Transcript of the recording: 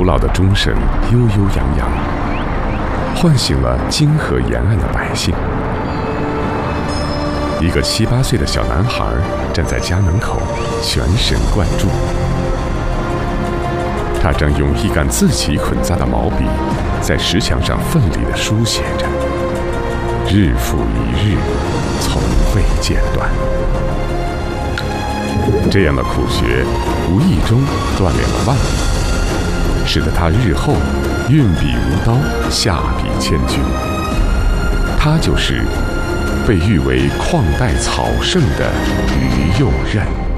古老的钟声悠悠扬扬，唤醒了泾河沿岸的百姓。一个7、8岁的小男孩站在家门口，全神贯注。他正用一杆自己捆扎的毛笔，在石墙上奋力地书写着，日复一日，从未间断。这样的苦学，无意中锻炼了腕力，使得他日后运笔如刀，下笔千钧。他就是被誉为旷代草圣的于右任。